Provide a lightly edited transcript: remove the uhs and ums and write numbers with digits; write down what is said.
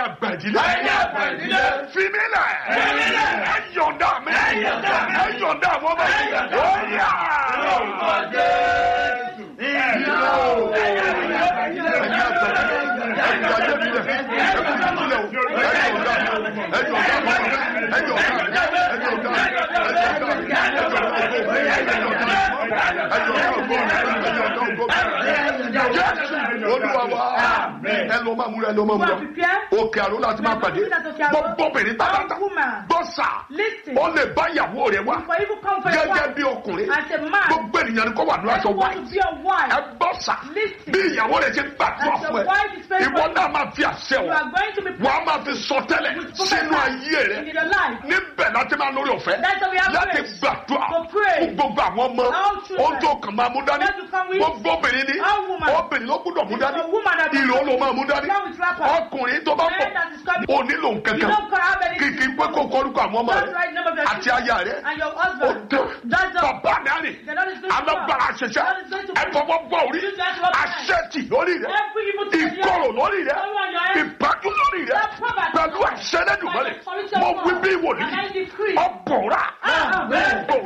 àgbà ìdílé. Fìmílẹ̀. Ẹ yọ̀ǹda mi. Ẹ yọ̀ǹda àwọn ọmọ mi. Ó yá. Ẹ lọ máa múra. Òkè àrò láti máa pàdé. Gbogbo obìnrin tàbátà. Gbọ́sà. Ó lè bá ìyàwó rẹ̀ wá. Gẹ́gẹ́ bí ọkùnrin. Gbogbo ènìyàn ni kò wà ní aṣọ wáyé. Ẹ gbọ́sà. Bí ìyàwó rẹ̀ ṣe ń gbàdúrà fún ẹ. Ìwọ náà máa fi àṣẹ wọ̀. Wà á máa fi sọ tẹ́lẹ̀ sínú ayé rẹ̀. Níbẹ̀ láti máa lórí ọ̀fẹ́. Láti gbàdúrà fún gbogbo àwọn ọmọ. Oúnjẹ kan máa mú dání. Gbogbo obìnrin ni. Obìnrin ló gbúdọ̀ mú dání. Ìró ló máa mú dání. Ọkùnrin tó bá pọ̀. O nílò nǹkankan. Kìkì pé kó kọrúkọ àwọn ọmọ rẹ̀. Àti aya rẹ̀. O dán. Bàbá mi á rìn. Alágbára àṣẹṣẹ. Ẹ fọwọ́ bọ̀ orí. Àṣẹtì lórí rẹ̀. Ìkorò lórí rẹ̀. Ìbájú lórí rẹ̀. Pẹ̀lú àṣẹ lẹ́dùnmọ́lẹ̀. Mo wí bí wòlíì. Ọ̀pọ̀ra.